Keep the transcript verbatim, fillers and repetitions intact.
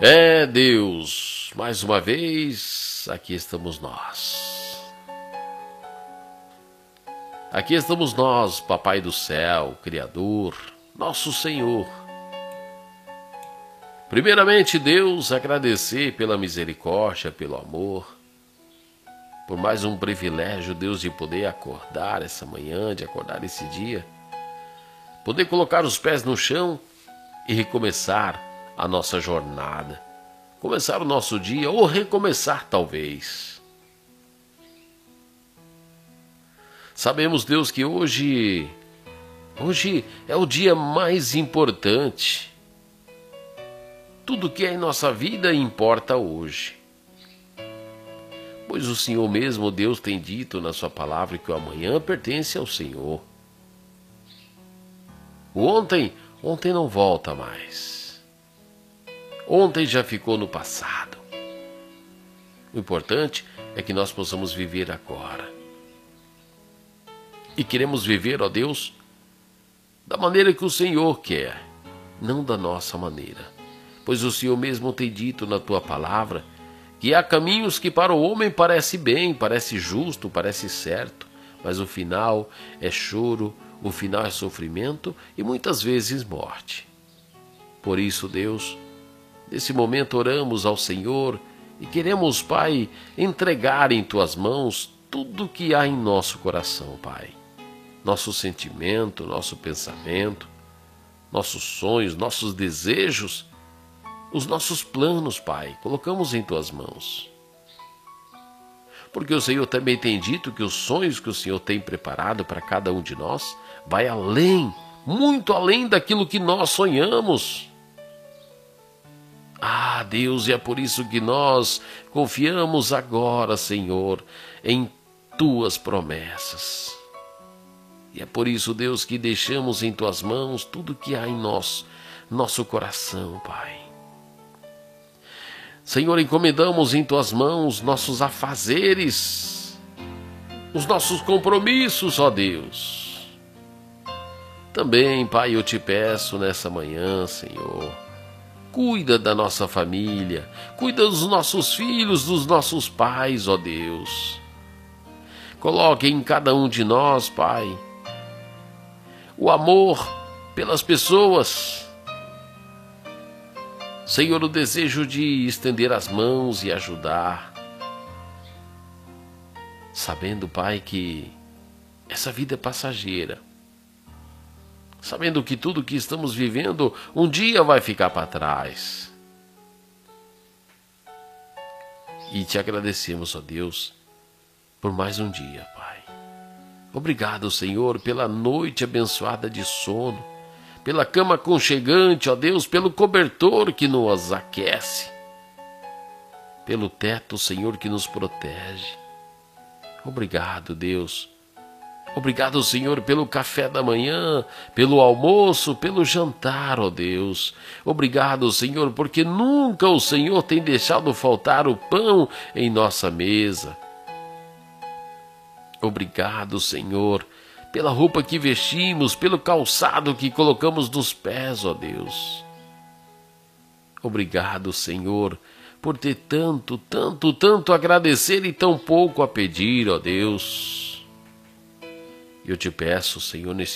É, Deus, mais uma vez, aqui estamos nós. Aqui estamos nós, Papai do Céu, Criador, nosso Senhor. Primeiramente, Deus, agradecer pela misericórdia, pelo amor, por mais um privilégio, Deus, de poder acordar essa manhã, de acordar esse dia, poder colocar os pés no chão e recomeçar a nossa jornada, começar o nosso dia ou recomeçar talvez. Sabemos, Deus, que hoje, hoje é o dia mais importante. Tudo que é em nossa vida importa hoje. Pois o Senhor mesmo, Deus, tem dito na sua palavra que o amanhã pertence ao Senhor. O ontem, ontem não volta mais. Ontem já ficou no passado. O importante é que nós possamos viver agora. E queremos viver, ó Deus, da maneira que o Senhor quer, não da nossa maneira. Pois o Senhor mesmo tem dito na tua palavra que há caminhos que para o homem parece bem, parece justo, parece certo, mas o final é choro, o final é sofrimento e muitas vezes morte. Por isso, Deus, nesse momento oramos ao Senhor e queremos, Pai, entregar em tuas mãos tudo que há em nosso coração, Pai. Nosso sentimento, nosso pensamento, nossos sonhos, nossos desejos, os nossos planos, Pai, colocamos em tuas mãos. Porque o Senhor também tem dito que os sonhos que o Senhor tem preparado para cada um de nós vai além, muito além daquilo que nós sonhamos. Ah, Deus, e é por isso que nós confiamos agora, Senhor, em tuas promessas. E é por isso, Deus, que deixamos em tuas mãos tudo que há em nós, nosso coração, Pai. Senhor, encomendamos em tuas mãos nossos afazeres, os nossos compromissos, ó Deus. Também, Pai, eu te peço nessa manhã, Senhor, cuida da nossa família, cuida dos nossos filhos, dos nossos pais, ó Deus. Coloque em cada um de nós, Pai, o amor pelas pessoas. Senhor, o desejo de estender as mãos e ajudar. Sabendo, Pai, que essa vida é passageira. Sabendo que tudo que estamos vivendo um dia vai ficar para trás. E te agradecemos, ó Deus, por mais um dia, Pai. Obrigado, Senhor, pela noite abençoada de sono, pela cama aconchegante, ó Deus, pelo cobertor que nos aquece, pelo teto, Senhor, que nos protege. Obrigado, Deus. Obrigado, Senhor, pelo café da manhã, pelo almoço, pelo jantar, ó Deus. Obrigado, Senhor, porque nunca o Senhor tem deixado faltar o pão em nossa mesa. Obrigado, Senhor, pela roupa que vestimos, pelo calçado que colocamos nos pés, ó Deus. Obrigado, Senhor, por ter tanto, tanto, tanto a agradecer e tão pouco a pedir, ó Deus. Eu te peço, Senhor, nesse